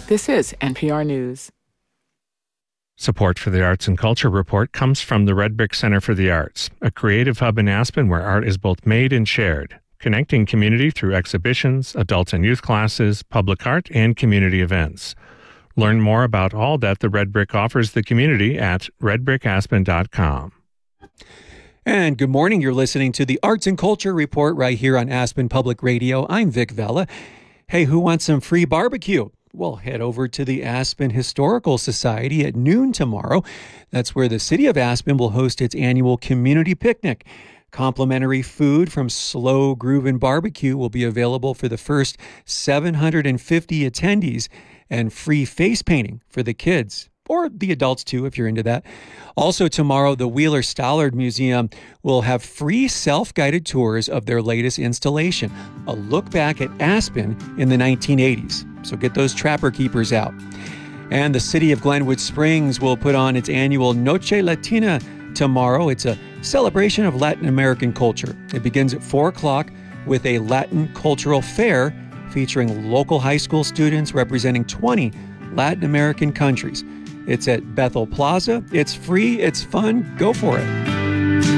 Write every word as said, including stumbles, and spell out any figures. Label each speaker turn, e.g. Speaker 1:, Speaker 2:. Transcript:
Speaker 1: This is N P R News.
Speaker 2: Support for the Arts and Culture Report comes from the Red Brick Center for the Arts, a creative hub in Aspen where art is both made and shared, connecting community through exhibitions, adult and youth classes, public art, and community events. Learn more about all that the Red Brick offers the community at red brick aspen dot com.
Speaker 3: And good morning. You're listening to the Arts and Culture Report right here on Aspen Public Radio. I'm Vic Vela. Hey, who wants some free barbecue? Well, head over to the Aspen Historical Society at noon tomorrow. That's where the city of Aspen will host its annual community picnic. Complimentary food from Slow Groovin' Barbecue will be available for the first seven hundred fifty attendees, and free face painting for the kids, or the adults too, if you're into that. Also tomorrow, the Wheeler Stallard Museum will have free self-guided tours of their latest installation, a look back at Aspen in the nineteen eighties. So get those trapper keepers out. And the city of Glenwood Springs will put on its annual Noche Latina tomorrow. It's a celebration of Latin American culture. It begins at four o'clock with a Latin cultural fair featuring local high school students representing twenty Latin American countries. It's at Bethel Plaza. It's free. It's fun. Go for it.